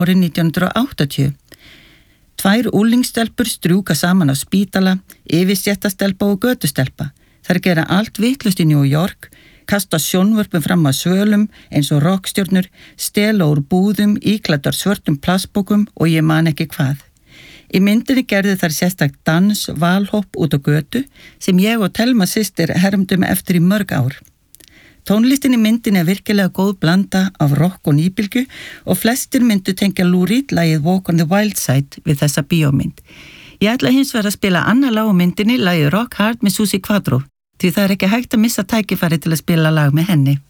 árið 1980. 2 úlingsstelpur strjúka saman á spítala, yfirstéttastelpa og götustelpa. Þær gera allt vitlaust í New York, kasta sjónvörpum fram að svölum eins og rockstjörnur, stela úr búðum, íklæddar svörtum plastbókum og ég man ekki hvað. Í myndinni gerði þær sérstakt dans, valhopp út á götu sem ég og Telma systir hermdum eftir í mörg ár. Tónlistin í myndinni virkilega góð blanda af rock og nýbylgju og flestir myndu tengja Lou Reed-lagið Walk on the Wild Side við þessa bíómynd. Ég ætla hins vegar að spila annað lag á myndinni, lagið Rock Hard með Suzi Quatro, því það ekki hægt að missa tækifæri til að spila lag með henni.